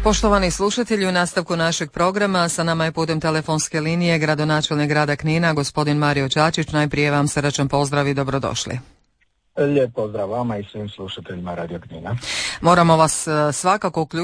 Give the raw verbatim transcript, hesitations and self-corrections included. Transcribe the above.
Poštovani slušatelji, u nastavku našeg programa sa nama je putem telefonske linije gradonačelnik grada Knina, gospodin Mario Čačić. Najprije vam srdačan pozdrav i dobrodošli. Lijep pozdrav vama i svim slušateljima Radio Knina. Moramo vas svakako uključiti